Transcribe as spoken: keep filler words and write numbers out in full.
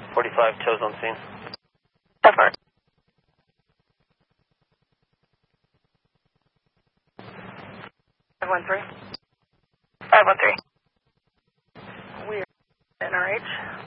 forty-five, tows on scene. That far. five one three. five one three. We are N R H.